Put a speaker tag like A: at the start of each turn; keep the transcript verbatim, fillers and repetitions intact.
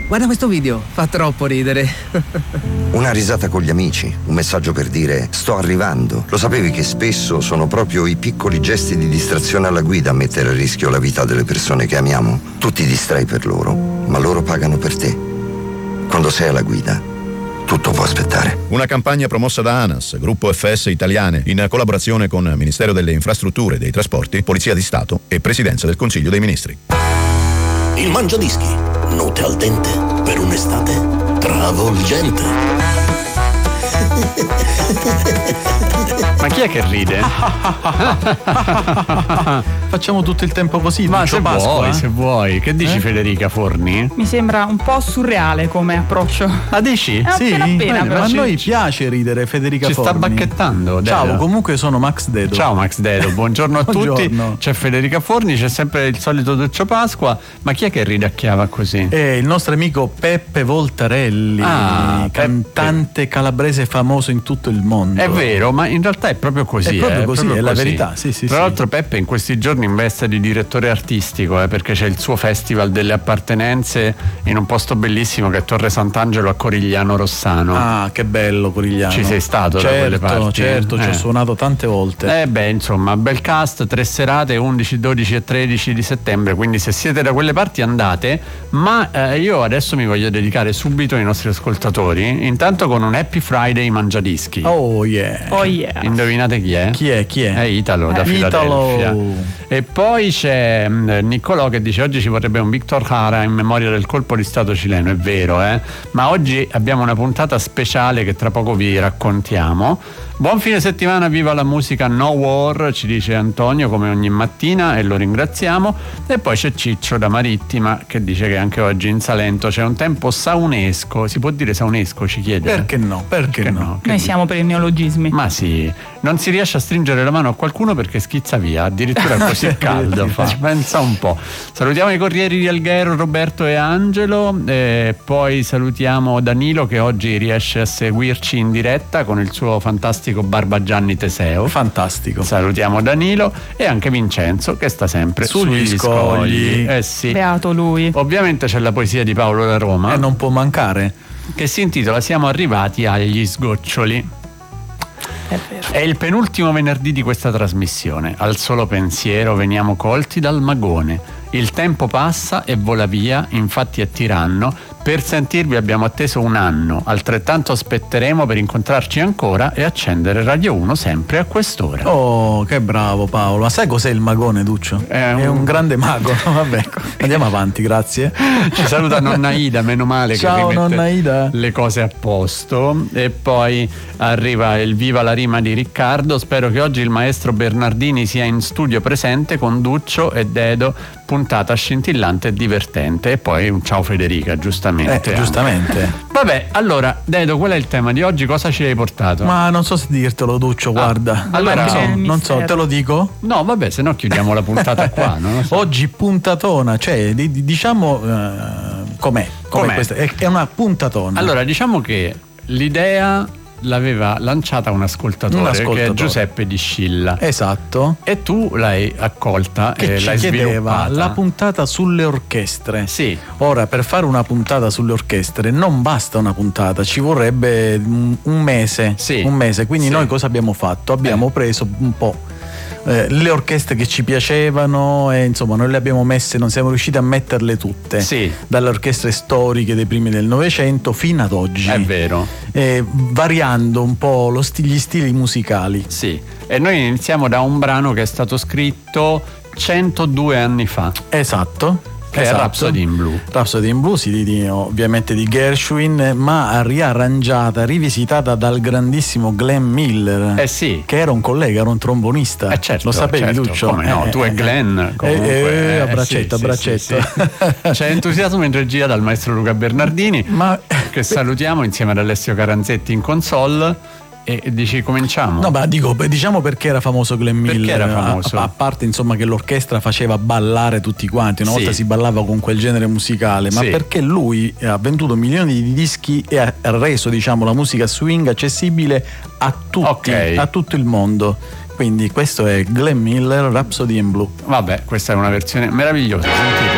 A: guarda questo video, fa troppo ridere.
B: Una risata con gli amici, un messaggio per dire sto arrivando. Lo sapevi che spesso sono proprio i piccoli gesti di distrazione alla guida a mettere a rischio la vita delle persone che amiamo? Tu ti distrai per loro, ma loro pagano per te. Quando sei alla guida, tutto può aspettare.
C: Una campagna promossa da ANAS, Gruppo F S Italiane, in collaborazione con Ministero delle Infrastrutture e dei Trasporti, Polizia di Stato e Presidenza del Consiglio dei Ministri.
D: Il Mangiadischi, note al dente per un'estate travolgente.
E: Ma chi è che ride?
F: Facciamo tutto il tempo così.
E: Ma se
F: Pasqua,
E: vuoi,
F: eh?
E: se vuoi. Che dici,
F: eh?
E: Federica Forni?
G: Mi sembra un po' surreale come approccio.
E: Ah, dici?
G: È
F: Sì,
G: appena appena,
F: ma
G: però.
F: a
G: Ci-
F: noi piace ridere, Federica
E: Ci sta
F: Forni.
E: bacchettando.
F: Ciao,
E: Dedo.
F: comunque sono Max Dedo.
E: Ciao Max Dedo, buongiorno a tutti.
F: Buongiorno.
E: C'è Federica Forni, c'è sempre il solito Duccio Pasqua. Ma chi è che ride a chiava così?
F: È il nostro amico Peppe Voltarelli,
E: Ah,
F: cantante calabrese famoso in tutto il mondo.
E: È vero, ma in realtà è proprio così.
F: È proprio
E: eh,
F: così,
E: proprio
F: è la
E: così.
F: verità, sì, sì,
E: Tra
F: sì.
E: l'altro Peppe in questi giorni in veste di direttore artistico, eh, perché c'è il suo festival delle appartenenze in un posto bellissimo che è Torre Sant'Angelo a Corigliano Rossano.
F: Ah, che bello Corigliano.
E: Ci sei stato
F: certo,
E: da quelle parti?
F: Certo, ci ho
E: Eh.
F: suonato tante volte.
E: Eh beh, insomma, bel cast, tre serate, undici, dodici e tredici di settembre, quindi se siete da quelle parti andate, ma eh, io adesso mi voglio dedicare subito ai nostri ascoltatori, intanto con un Happy Friday Mangiadischi.
F: Oh yeah.
G: Oh yeah.
E: Indovinate chi è?
F: Chi è? Chi è?
E: È Italo da
F: Eh,
E: Filadelfia.
F: Italo.
E: E poi c'è mh, Niccolò che dice oggi ci vorrebbe un Victor Jara in memoria del colpo di stato cileno. È vero, eh? Ma oggi abbiamo una puntata speciale che tra poco vi raccontiamo. Buon fine settimana, viva la musica No War, ci dice Antonio come ogni mattina e lo ringraziamo. E poi c'è Ciccio da Marittima che dice che anche oggi in Salento c'è un tempo saunesco. Si può dire saunesco, ci chiede?
F: Perché no? Perché,
E: Perché
F: no?
E: no? Che
G: Noi
E: dici?
G: siamo per i neologismi.
E: Ma sì, non si riesce a stringere la mano a qualcuno perché schizza via, addirittura così caldo fa. Pensa un po'. Salutiamo i corrieri di Alghero, Roberto e Angelo, e poi salutiamo Danilo che oggi riesce a seguirci in diretta con il suo fantastico Barbagianni Teseo.
F: Fantastico.
E: Salutiamo Danilo e anche Vincenzo che sta sempre
F: Sugli
E: sugli,
F: scogli.
E: scogli. Eh sì.
G: Beato lui.
E: Ovviamente c'è la poesia di Paolo da Roma
F: E non può mancare.
E: che si intitola Siamo arrivati agli sgoccioli.
G: È vero.
E: È il penultimo venerdì di questa trasmissione. Al solo pensiero veniamo colti dal magone. Il tempo passa e vola via, infatti è tiranno. Per sentirvi abbiamo atteso un anno, altrettanto aspetteremo per incontrarci ancora e accendere Radio uno sempre a quest'ora.
F: Oh, che bravo Paolo. Ma sai cos'è il magone, Duccio?
E: È
F: È
E: un-
F: un grande mago. Vabbè, andiamo avanti, grazie.
E: Ci saluta nonna Ida, meno male che
F: Ciao,
E: rimette
F: nonna Ida.
E: le cose a posto. E poi arriva il Viva la rima di Riccardo. Spero che oggi il maestro Bernardini sia in studio presente con Duccio e Dedo. Puntata scintillante e divertente. E poi un ciao Federica, giustamente.
F: Eh,
E: anche.
F: giustamente.
E: Vabbè, allora Dedo, qual è il tema di oggi? Cosa ci hai portato?
F: Ma non so se dirtelo, Duccio, guarda.
E: allora-
F: non so,
G: È il
F: non so,
G: mistero.
F: te lo dico?
E: No, vabbè, se no chiudiamo la puntata qua. Non lo so.
F: Oggi puntatona, cioè di- di- diciamo eh, com'è, com'è,
E: Com'è?
F: questa? È, è una puntatona.
E: Allora, diciamo che l'idea l'aveva lanciata un ascoltatore,
F: Un ascoltatore.
E: che è Giuseppe Di Scilla.
F: Esatto.
E: E tu l'hai accolta
F: Che
E: e
F: ci
E: l'hai
F: chiedeva
E: sviluppata.
F: la puntata sulle orchestre.
E: Sì.
F: Ora, per fare una puntata sulle orchestre non basta una puntata, ci vorrebbe un, un mese.
E: Sì.
F: Un mese. Quindi
E: Sì.
F: noi cosa abbiamo fatto? Abbiamo
E: Eh.
F: preso un po' eh, le orchestre che ci piacevano e insomma noi le abbiamo messe, non siamo riusciti a metterle tutte.
E: Sì.
F: Dalle orchestre storiche dei primi del Novecento fino ad oggi.
E: È vero.
F: Eh, variando un po' lo sti- gli stili musicali.
E: Sì. E noi iniziamo da un brano che è stato scritto centodue anni fa,
F: Esatto.
E: che
F: esatto.
E: è Rhapsody in Blue.
F: Rhapsody in Blue, sì, di, di- ovviamente di Gershwin, ma riarrangiata, rivisitata dal grandissimo Glenn Miller.
E: Eh sì.
F: Che era un collega, era un trombonista.
E: Eh certo,
F: Lo sapevi,
E: certo,
F: Duccio?
E: come no, tu e Glenn, comunque,
F: eh,
E: eh,
F: a braccetto,
E: sì,
F: a
E: sì,
F: braccetto.
E: sì, sì. C'è entusiasmo in regia dal maestro Luca Bernardini,
F: Ma
E: che salutiamo insieme ad Alessio Caranzetti in console. E e dici cominciamo?
F: no, ma dico, beh, diciamo perché era famoso Glenn
E: Perché
F: Miller.
E: era famoso?
F: A, a parte insomma che l'orchestra faceva ballare tutti quanti, una
E: Sì.
F: volta si ballava con quel genere musicale, ma
E: Sì.
F: perché lui ha venduto milioni di dischi e ha reso diciamo la musica swing accessibile a tutti,
E: Ok.
F: a tutto il mondo. Quindi questo è Glenn Miller, Rhapsody in Blue.
E: Vabbè, questa è una versione meravigliosa, sentite.